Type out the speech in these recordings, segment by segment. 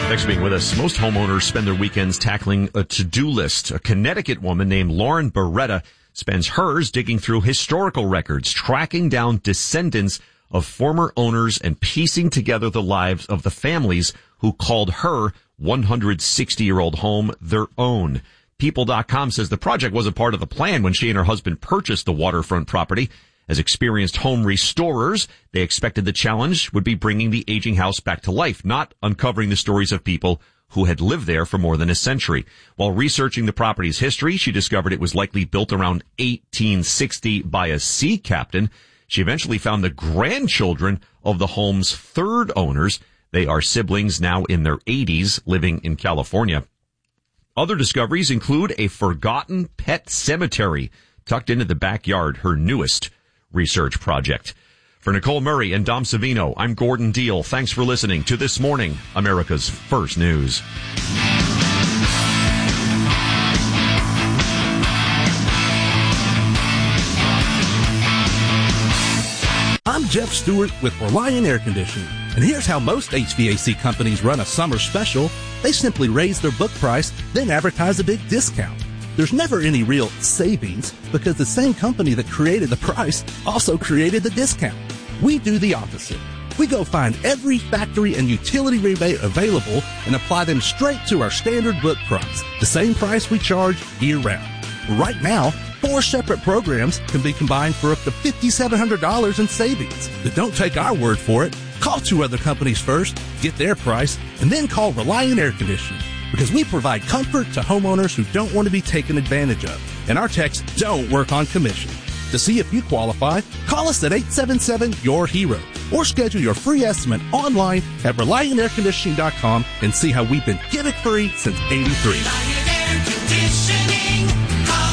Thanks for being with us. Most homeowners spend their weekends tackling a to-do list. A Connecticut woman named Lauren Beretta spends hers digging through historical records, tracking down descendants of former owners and piecing together the lives of the families who called her 160-year-old home their own. People.com says the project was a part of the plan when she and her husband purchased the waterfront property. As experienced home restorers, they expected the challenge would be bringing the aging house back to life, not uncovering the stories of people who had lived there for more than a century. While researching the property's history, she discovered it was likely built around 1860 by a sea captain. She eventually found the grandchildren of the home's third owners. They are siblings now in their 80s living in California. Other discoveries include a forgotten pet cemetery tucked into the backyard, her newest research project. For Nicole Murray and Dom Savino, I'm Gordon Deal. Thanks for listening to This Morning, America's First News. I'm Jeff Stewart with Reliant Air Conditioning, and here's how most HVAC companies run a summer special. They simply raise their book price, then advertise a big discount. There's never any real savings because the same company that created the price also created the discount. We do the opposite. We go find every factory and utility rebate available and apply them straight to our standard book price, the same price we charge year-round. Right now, 4 separate programs can be combined for up to $5,700 in savings. But don't take our word for it. Call 2 other companies first, get their price, and then call Reliant Air Conditioning. Because we provide comfort to homeowners who don't want to be taken advantage of. And our techs don't work on commission. To see if you qualify, call us at 877-YOUR-HERO or schedule your free estimate online at ReliantAirConditioning.com and see how we've been gimmick-free since '83. Reliant Air Conditioning. Call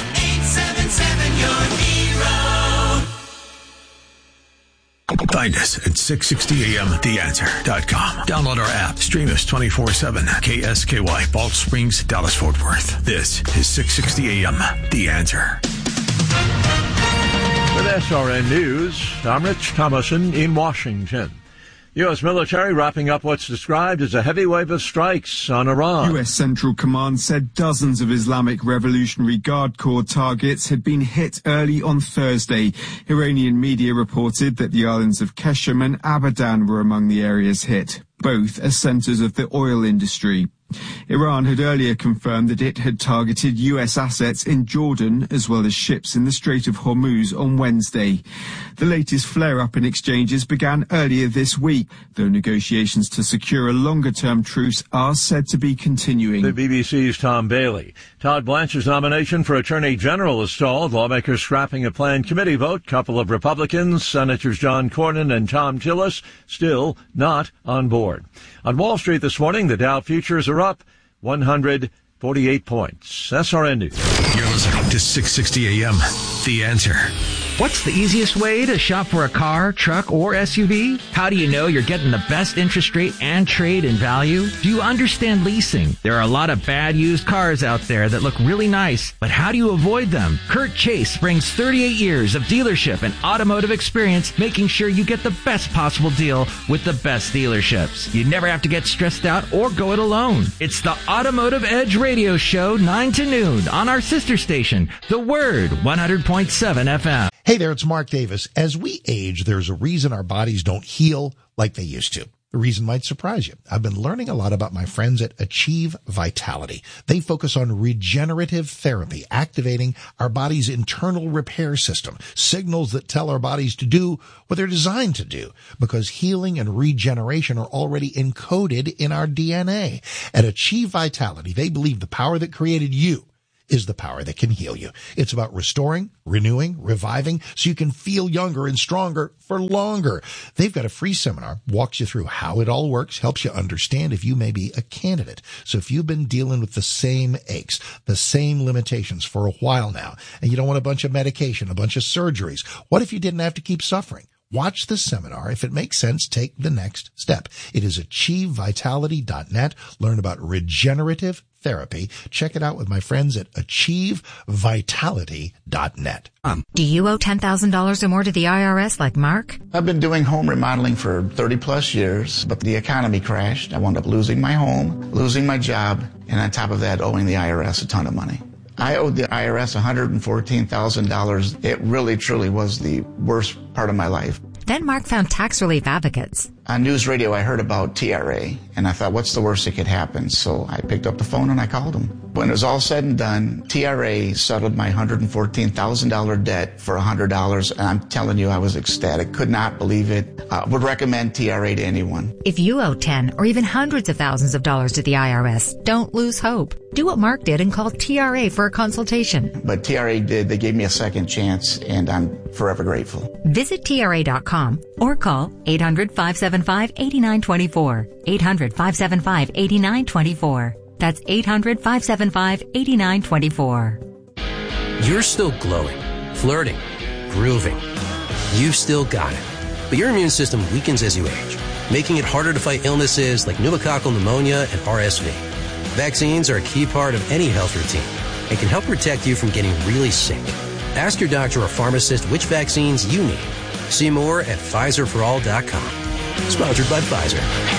877-YOUR-HERO. Find us at 660amtheanswer.com. Download our app. Stream us 24/7. KSKY, Balch Springs, Dallas, Fort Worth. This is 660 AM, The Answer. With SRN News, I'm Rich Thomason in Washington. U.S. military wrapping up what's described as a heavy wave of strikes on Iran. U.S. Central Command said dozens of Islamic Revolutionary Guard Corps targets had been hit early on Thursday. Iranian media reported that the islands of Qeshm and Abadan were among the areas hit. Both are centers of the oil industry. Iran had earlier confirmed that it had targeted U.S. assets in Jordan as well as ships in the Strait of Hormuz on Wednesday. The latest flare-up in exchanges began earlier this week, though negotiations to secure a longer-term truce are said to be continuing. The BBC's Tom Bailey. Todd Blanche's nomination for Attorney General is stalled. Lawmakers scrapping a planned committee vote. Couple of Republicans, Senators John Cornyn and Tom Tillis, still not on board. On Wall Street this morning, the Dow futures are up 148 points. SRN News. You're listening to 660 AM, The Answer. What's the easiest way to shop for a car, truck, or SUV? How do you know you're getting the best interest rate and trade in value? Do you understand leasing? There are a lot of bad used cars out there that look really nice, but how do you avoid them? Kurt Chase brings 38 years of dealership and automotive experience, making sure you get the best possible deal with the best dealerships. You never have to get stressed out or go it alone. It's the Automotive Edge Radio Show, 9 to noon on our sister station, The Word, 100.7 FM. Hey there, it's Mark Davis. As we age, there's a reason our bodies don't heal like they used to. The reason might surprise you. I've been learning a lot about my friends at Achieve Vitality. They focus on regenerative therapy, activating our body's internal repair system, signals that tell our bodies to do what they're designed to do, because healing and regeneration are already encoded in our DNA. At Achieve Vitality, they believe the power that created you is the power that can heal you. It's about restoring, renewing, reviving, so you can feel younger and stronger for longer. They've got a free seminar, walks you through how it all works, helps you understand if you may be a candidate. So if you've been dealing with the same aches, the same limitations for a while now, and you don't want a bunch of medication, a bunch of surgeries, what if you didn't have to keep suffering? Watch the seminar. If it makes sense, take the next step. It is achievevitality.net. Learn about regenerative therapy. Check it out with my friends at achievevitality.net. Do you owe $10,000 or more to the IRS like Mark? I've been doing home remodeling for 30 plus years, but the economy crashed. I wound up losing my home, losing my job, and on top of that, owing the IRS a ton of money. I owed the IRS $114,000. It really, truly was the worst part of my life. Then Mark found tax relief advocates. On news radio, I heard about TRA, and I thought, what's the worst that could happen? So I picked up the phone and I called them. When it was all said and done, TRA settled my $114,000 debt for $100, and I'm telling you, I was ecstatic. Could not believe it. Would recommend TRA to anyone. If you owe 10 or even hundreds of thousands of dollars to the IRS, don't lose hope. Do what Mark did and call TRA for a consultation. But TRA did. They gave me a second chance, and I'm forever grateful. Visit TRA.com or call 800-575-8924. 800-575-8924. That's 800-575-8924. You're still glowing, flirting, grooving. You've still got it. But your immune system weakens as you age, making it harder to fight illnesses like pneumococcal pneumonia and RSV. Vaccines are a key part of any health routine and can help protect you from getting really sick. Ask your doctor or pharmacist which vaccines you need. See more at PfizerForAll.com. Sponsored by Pfizer.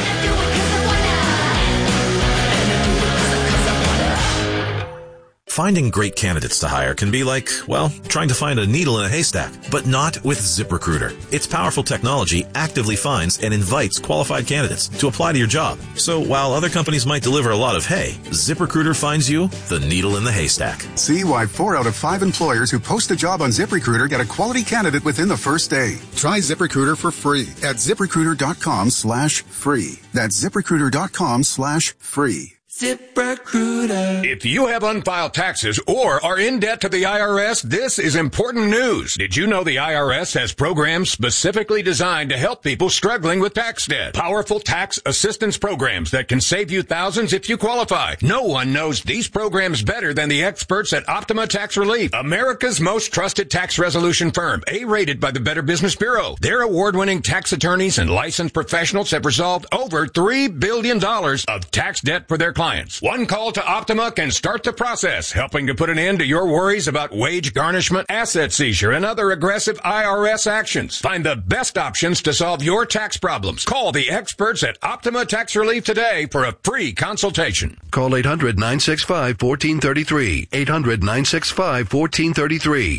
Finding great candidates to hire can be like, well, trying to find a needle in a haystack, but not with ZipRecruiter. Its powerful technology actively finds and invites qualified candidates to apply to your job. So while other companies might deliver a lot of hay, ZipRecruiter finds you the needle in the haystack. See why 4 out of 5 employers who post a job on ZipRecruiter get a quality candidate within the first day. Try ZipRecruiter for free at ZipRecruiter.com/free. That's ZipRecruiter.com/free. ZipRecruiter. If you have unfiled taxes or are in debt to the IRS, this is important news. Did you know the IRS has programs specifically designed to help people struggling with tax debt? Powerful tax assistance programs that can save you thousands if you qualify. No one knows these programs better than the experts at Optima Tax Relief, America's most trusted tax resolution firm, A-rated by the Better Business Bureau. Their award-winning tax attorneys and licensed professionals have resolved over $3 billion of tax debt for their clients. One call to Optima can start the process, helping to put an end to your worries about wage garnishment, asset seizure, and other aggressive IRS actions. Find the best options to solve your tax problems. Call the experts at Optima Tax Relief today for a free consultation. Call 800-965-1433. 800-965-1433.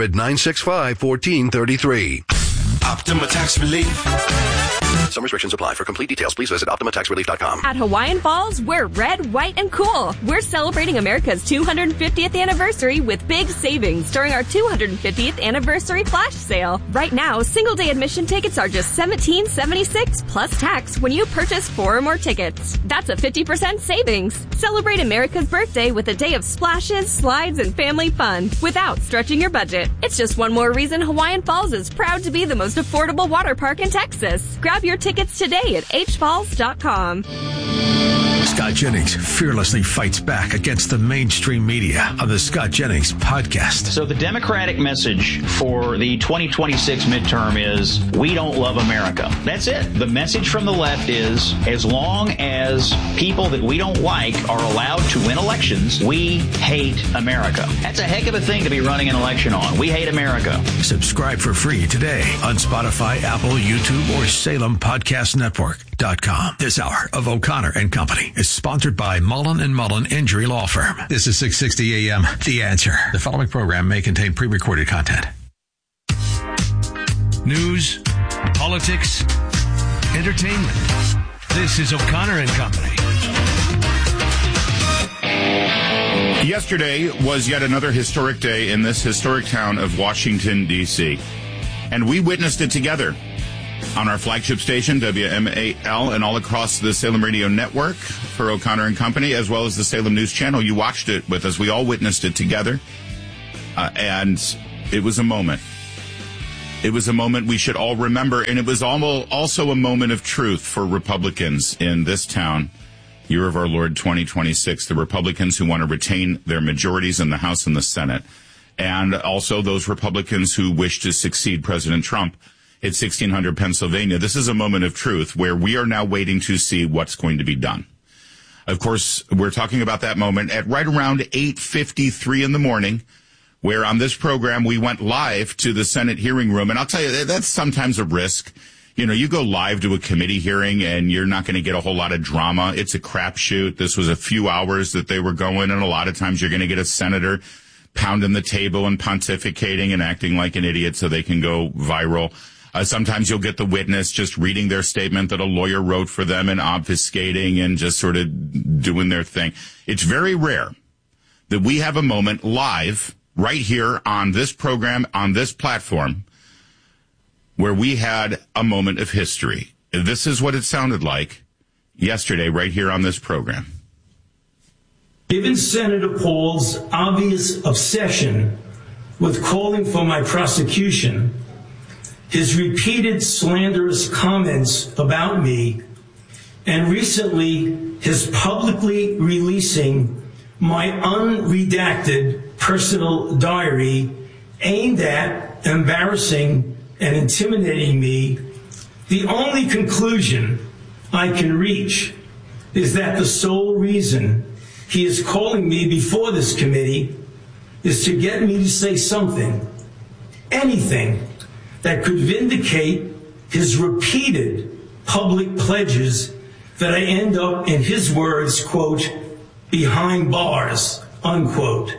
800-965-1433. Optima Tax Relief. Some restrictions apply. For complete details, please visit OptimaTaxRelief.com. At Hawaiian Falls, we're red, white, and cool. We're celebrating America's 250th anniversary with big savings during our 250th anniversary flash sale. Right now, single-day admission tickets are just $17.76 plus tax when you purchase 4 or more tickets. That's a 50% savings. Celebrate America's birthday with a day of splashes, slides, and family fun without stretching your budget. It's just one more reason Hawaiian Falls is proud to be the most affordable water park in Texas. Grab your tickets today at hfalls.com. Scott Jennings fearlessly fights back against the mainstream media on the Scott Jennings podcast. So the Democratic message for the 2026 midterm is, we don't love America. That's it. The message from the left is, as long as people that we don't like are allowed to win elections, we hate America. That's a heck of a thing to be running an election on. We hate America. Subscribe for free today on Spotify, Apple, YouTube, or SalemPodcastNetwork.com. This hour of O'Connor and Company is sponsored by Mullen & Mullen Injury Law Firm. This is 660 AM, The Answer. The following program may contain pre-recorded content. News, politics, entertainment. This is O'Connor and Company. Yesterday was yet another historic day in this historic town of Washington, D.C., and we witnessed it together on our flagship station, WMAL, and all across the Salem Radio Network for O'Connor and Company, as well as the Salem News Channel. You watched it with us. We all witnessed it together, and it was a moment. It was a moment we should all remember, and it was also a moment of truth for Republicans in this town, year of our Lord 2026, the Republicans who want to retain their majorities in the House and the Senate, and also those Republicans who wish to succeed President Trump at 1600 Pennsylvania. This is a moment of truth where we are now waiting to see what's going to be done. Of course, we're talking about that moment at right around 8:53 in the morning, where on this program we went live to the Senate hearing room. And I'll tell you, that's sometimes a risk. You know, you go live to a committee hearing and you're not going to get a whole lot of drama. It's a crapshoot. This was a few hours that they were going, and a lot of times you're going to get a senator pounding the table and pontificating and acting like an idiot so they can go viral. Sometimes you'll get the witness just reading their statement that a lawyer wrote for them and obfuscating and just sort of doing their thing. It's very rare that we have a moment live right here on this program, on this platform, where we had a moment of history. This is what it sounded like yesterday right here on this program. Given Senator Paul's obvious obsession with calling for my prosecution, his repeated slanderous comments about me, and recently his publicly releasing my unredacted personal diary aimed at embarrassing and intimidating me, the only conclusion I can reach is that the sole reason he is calling me before this committee is to get me to say something, anything, that could vindicate his repeated public pledges that I end up, in his words, quote, behind bars, unquote.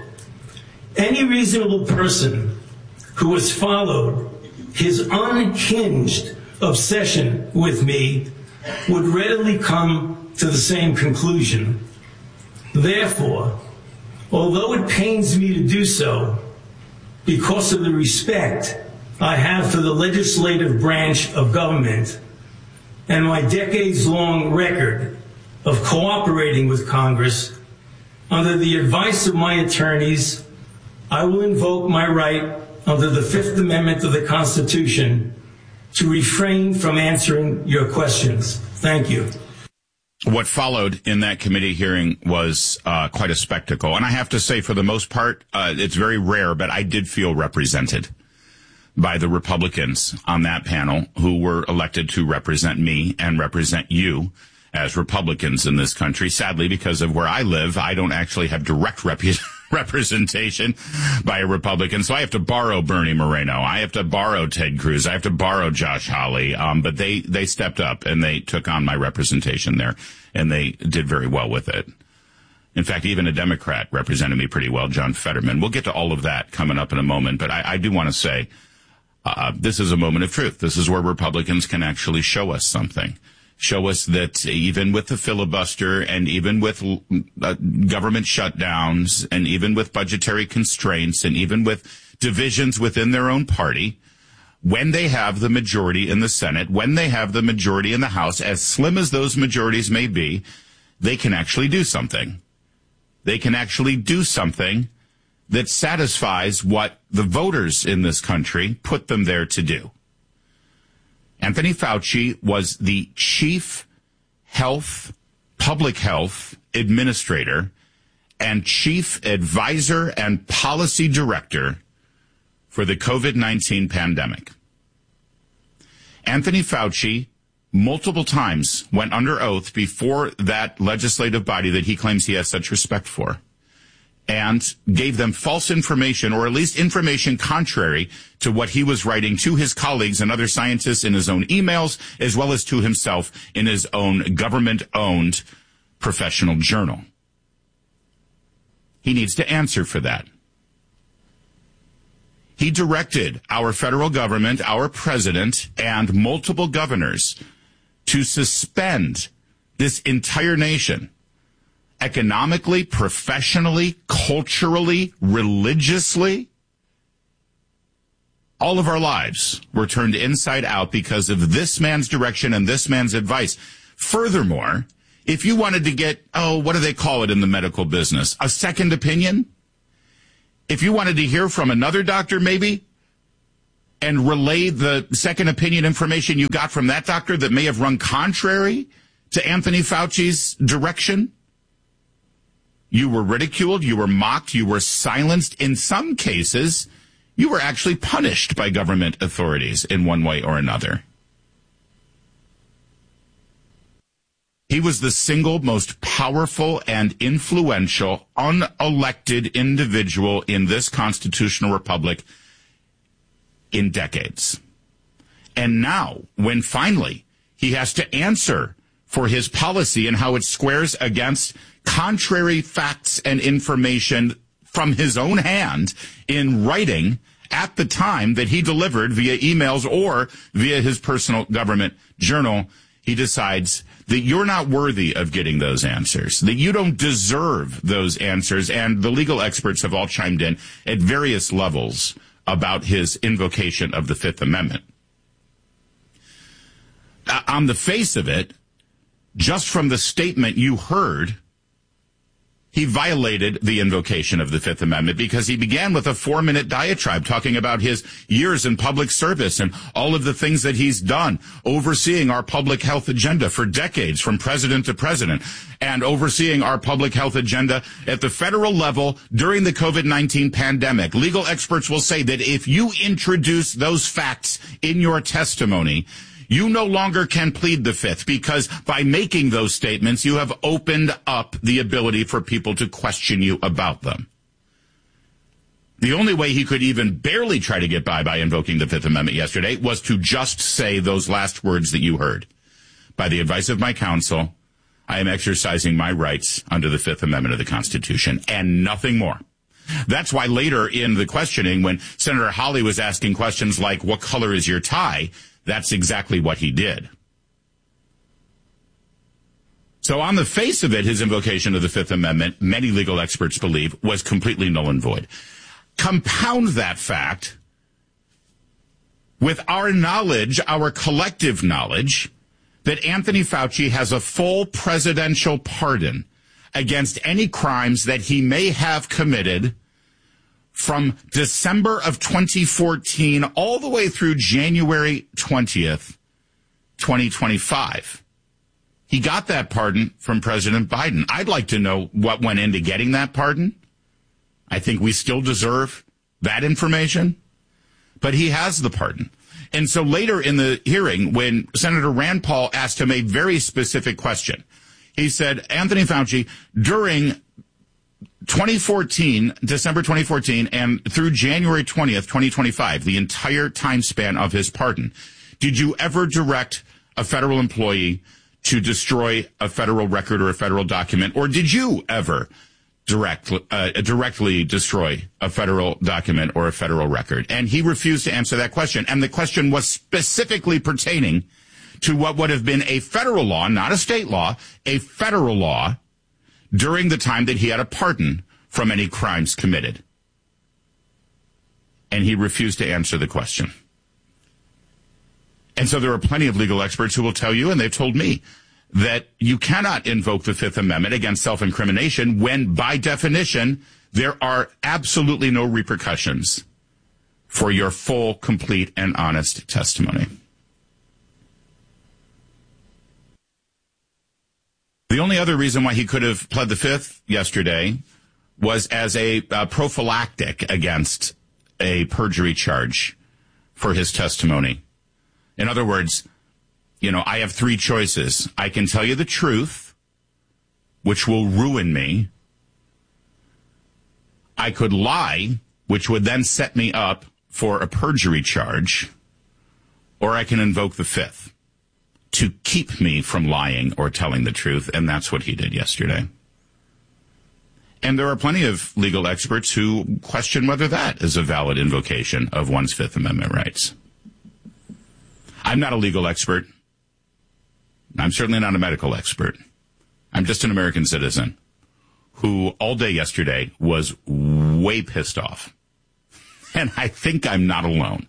Any reasonable person who has followed his unhinged obsession with me would readily come to the same conclusion. Therefore, although it pains me to do so, because of the respect I have for the legislative branch of government and my decades-long record of cooperating with Congress, under the advice of my attorneys, I will invoke my right under the Fifth Amendment of the Constitution to refrain from answering your questions. Thank you. What followed in that committee hearing was quite a spectacle. And I have to say, for the most part, it's very rare, but I did feel represented by the Republicans on that panel who were elected to represent me and represent you as Republicans in this country. Sadly, because of where I live, I don't actually have direct representation by a Republican. So I have to borrow Bernie Moreno. I have to borrow Ted Cruz. I have to borrow Josh Hawley. But they stepped up and they took on my representation there, and they did very well with it. In fact, even a Democrat represented me pretty well, John Fetterman. We'll get to all of that coming up in a moment. But I do want to say, this is a moment of truth. This is where Republicans can actually show us something. Show us that even with the filibuster and even with government shutdowns and even with budgetary constraints and even with divisions within their own party, when they have the majority in the Senate, when they have the majority in the House, as slim as those majorities may be, they can actually do something. They can actually do something that satisfies what the voters in this country put them there to do. Anthony Fauci was the chief public health administrator and chief advisor and policy director for the COVID-19 pandemic. Anthony Fauci multiple times went under oath before that legislative body that he claims he has such respect for, and gave them false information, or at least information contrary to what he was writing to his colleagues and other scientists in his own emails, as well as to himself in his own government-owned professional journal. He needs to answer for that. He directed our federal government, our president, and multiple governors to suspend this entire nation economically, professionally, culturally, religiously. All of our lives were turned inside out because of this man's direction and this man's advice. Furthermore, if you wanted to get, what do they call it in the medical business? A second opinion? If you wanted to hear from another doctor, maybe, and relay the second opinion information you got from that doctor that may have run contrary to Anthony Fauci's direction, you were ridiculed, you were mocked, you were silenced. In some cases, you were actually punished by government authorities in one way or another. He was the single most powerful and influential, unelected individual in this constitutional republic in decades. And now, when finally he has to answer for his policy and how it squares against contrary facts and information from his own hand in writing at the time that he delivered via emails or via his personal government journal, he decides that you're not worthy of getting those answers, that you don't deserve those answers. And the legal experts have all chimed in at various levels about his invocation of the Fifth Amendment. On the face of it, just from the statement you heard, he violated the invocation of the Fifth Amendment because he began with a 4-minute diatribe talking about his years in public service and all of the things that he's done, overseeing our public health agenda for decades from president to president, and overseeing our public health agenda at the federal level during the COVID-19 pandemic. Legal experts will say that if you introduce those facts in your testimony, you no longer can plead the Fifth, because by making those statements, you have opened up the ability for people to question you about them. The only way he could even barely try to get by invoking the Fifth Amendment yesterday was to just say those last words that you heard. By the advice of my counsel, I am exercising my rights under the Fifth Amendment of the Constitution, and nothing more. That's why later in the questioning, when Senator Hawley was asking questions like, what color is your tie? That's exactly what he did. So on the face of it, his invocation of the Fifth Amendment, many legal experts believe, was completely null and void. Compound that fact with our knowledge, our collective knowledge, that Anthony Fauci has a full presidential pardon against any crimes that he may have committed from December of 2014 all the way through January 20th, 2025. He got that pardon from President Biden. I'd like to know what went into getting that pardon. I think we still deserve that information, but he has the pardon. And so later in the hearing, when Senator Rand Paul asked him a very specific question, he said, Anthony Fauci, during 2014, December 2014, and through January 20th, 2025, the entire time span of his pardon, did you ever direct a federal employee to destroy a federal record or a federal document? Or did you ever directly destroy a federal document or a federal record? And he refused to answer that question. And the question was specifically pertaining to what would have been a federal law, not a state law, a federal law, during the time that he had a pardon from any crimes committed. And he refused to answer the question. And so there are plenty of legal experts who will tell you, and they've told me, that you cannot invoke the Fifth Amendment against self-incrimination when, by definition, there are absolutely no repercussions for your full, complete, and honest testimony. The only other reason why he could have pled the Fifth yesterday was as a prophylactic against a perjury charge for his testimony. In other words, I have three choices. I can tell you the truth, which will ruin me. I could lie, which would then set me up for a perjury charge. Or I can invoke the Fifth to keep me from lying or telling the truth, and that's what he did yesterday. And there are plenty of legal experts who question whether that is a valid invocation of one's Fifth Amendment rights. I'm not a legal expert. I'm certainly not a medical expert. I'm just an American citizen who all day yesterday was way pissed off. And I think I'm not alone.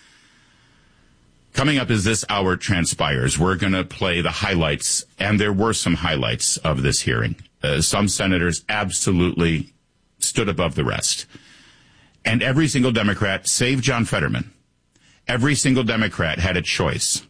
Coming up as this hour transpires, we're going to play the highlights, and there were some highlights of this hearing. Some senators absolutely stood above the rest. And every single Democrat, save John Fetterman, every single Democrat had a choice